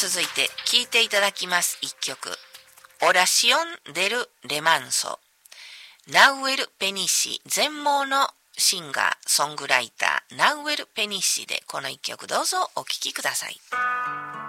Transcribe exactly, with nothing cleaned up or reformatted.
続いて聴いていただきます一曲、オラシオン・デル・レマンソ、ナウエル・ペニッシ、全盲のシンガーソングライターナウエル・ペニッシでこの一曲どうぞお聴きください。